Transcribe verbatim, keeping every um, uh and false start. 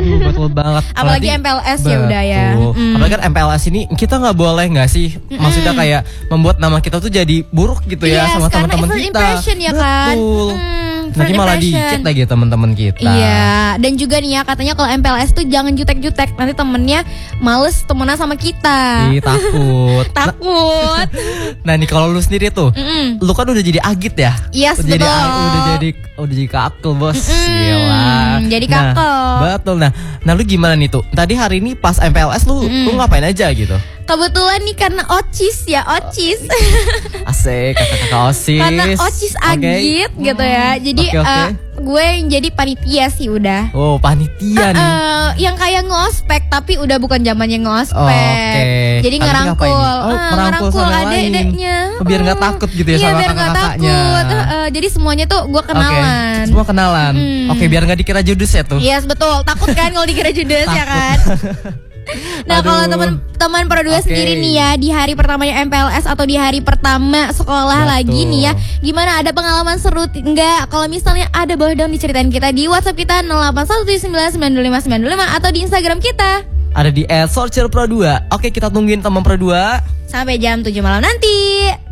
Aduh, betul banget. Apalagi M P L S ya udah ya. Mm. Apalagi kan M P L S ini kita nggak boleh nggak sih? Mm. Maksudnya kayak membuat nama kita tuh jadi buruk gitu ya yes, sama teman-teman kita. Impression ya kan. Betul. Mm. Nanti malah dikit lagi teman-teman kita. Iya, dan juga nih ya katanya kalau M P L S tuh jangan jutek-jutek, nanti temennya males temenan sama kita. Ih, takut. Takut. Nah nih kalau lu sendiri tuh, Mm-mm. lu kan udah jadi agit ya? Yes, udah betul. Jadi, udah jadi udah jadi kakel bos. Gila. Jadi kakel. Nah, betul. Nah, nah lu gimana nih tuh? Tadi hari ini pas M P L S lu, Mm-mm. lu ngapain aja gitu? Kebetulan nih karena ocis ya ocis. Asik kakak-kakak osis. Karena ocis agit okay. gitu ya. Jadi okay, okay. Uh, gue yang jadi panitia sih udah. Oh panitia uh, nih. Uh, yang kayak ngospek tapi udah bukan zamannya ngospek. Oh, okay. Jadi ngerangkul, oh, uh, ngerangkul adek-adeknya. Oh, biar nggak takut gitu ya iya, sama biar kakak-kakaknya. Takut. Uh, uh, jadi semuanya tuh gue kenalan. Okay. Semua kenalan. Hmm. Oke okay, biar nggak dikira judes ya tuh. Yes betul. Takut kan kalau dikira judes ya kan. Nah kalau teman-teman Pro dua okay. sendiri nih ya di hari pertamanya M P L S atau di hari pertama sekolah Betul. lagi nih ya, gimana, ada pengalaman seru enggak? Kalau misalnya ada, boleh dong diceritain kita di WhatsApp kita nol delapan satu tujuh sembilan sembilan dua lima sembilan dua lima atau di Instagram kita. Ada di et sorcer pro dua. Oke kita tungguin teman Pro dua sampai jam tujuh malam nanti.